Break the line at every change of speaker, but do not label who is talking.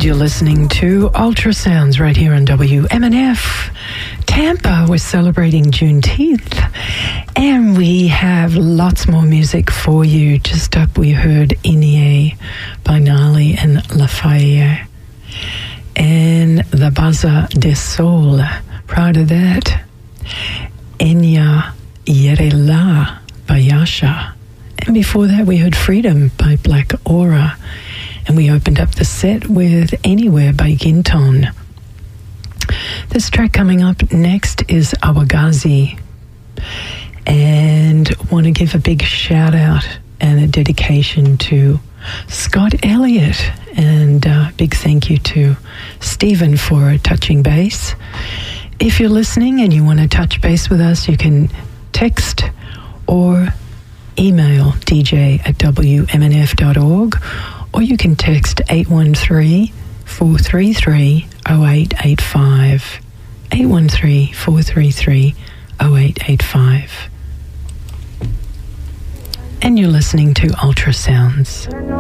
You're listening to Ultrasounds right here on WMNF. Tampa, we're celebrating Juneteenth, and we have lots more music for you. Just up, we heard Inie by Nali and Lafayette, and the Baza de Sol. Prior to that, Enya Yerela by Yasha. And before that, we heard Freedom by Black Aura. And we opened up the set with Anywhere by Ginton. This track coming up next is Awagazi. And want to give a big shout out and a dedication to Scott Elliott. And big thank you to Stephen for touching base. If you're listening and you want to touch base with us, you can text or email dj@wmnf.org, or you can text 813-433-0885. 813-433-0885. And you're listening to Ultrasounds.